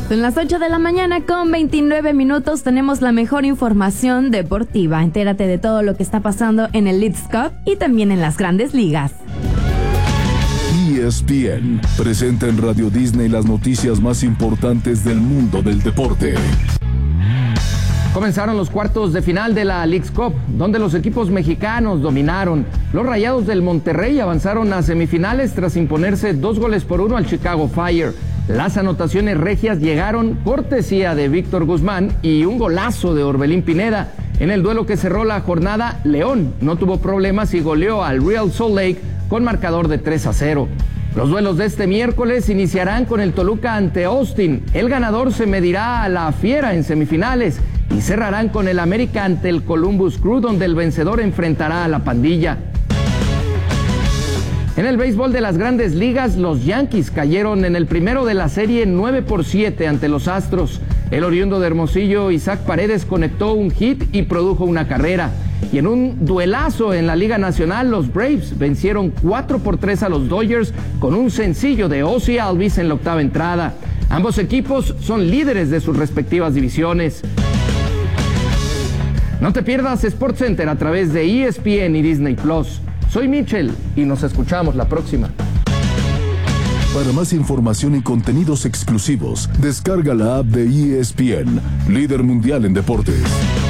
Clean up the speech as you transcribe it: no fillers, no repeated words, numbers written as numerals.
Son las 8 de la mañana con 29 minutos. Tenemos la mejor información deportiva. Entérate de todo lo que está pasando en el Leagues Cup y también en las grandes ligas. ESPN presenta en Radio Disney las noticias más importantes del mundo del deporte. Comenzaron los cuartos de final de la Leagues Cup, donde los equipos mexicanos dominaron. Los Rayados del Monterrey avanzaron a semifinales tras imponerse 2-1 al Chicago Fire. Las anotaciones regias llegaron cortesía de Víctor Guzmán y un golazo de Orbelín Pineda. En el duelo que cerró la jornada, León no tuvo problemas y goleó al Real Salt Lake con marcador de 3-0. Los duelos de este miércoles iniciarán con el Toluca ante Austin. El ganador se medirá a la Fiera en semifinales y cerrarán con el América ante el Columbus Crew, donde el vencedor enfrentará a la Pandilla. En el béisbol de las grandes ligas, los Yankees cayeron en el primero de la serie 9-7 ante los Astros. El oriundo de Hermosillo, Isaac Paredes, conectó un hit y produjo una carrera. Y en un duelazo en la Liga Nacional, los Braves vencieron 4-3 a los Dodgers con un sencillo de Ozzie Albies en la octava entrada. Ambos equipos son líderes de sus respectivas divisiones. No te pierdas SportsCenter a través de ESPN y Disney Plus. Soy Mitchell y nos escuchamos la próxima. Para más información y contenidos exclusivos, descarga la app de ESPN, líder mundial en deportes.